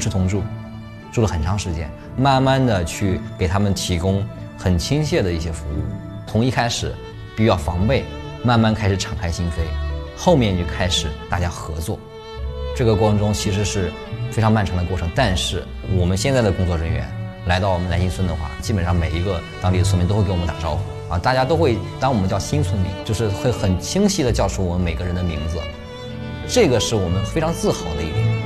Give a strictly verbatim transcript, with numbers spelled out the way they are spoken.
室同住，住了很长时间，慢慢的去给他们提供很亲切的一些服务。从一开始比较防备，慢慢开始敞开心扉，后面就开始大家合作。这个过程中其实是非常漫长的过程，但是我们现在的工作人员来到我们南新村的话，基本上每一个当地的村民都会给我们打招呼啊，大家都会当我们叫新村民，就是会很清晰的叫出我们每个人的名字，这个是我们非常自豪的一点。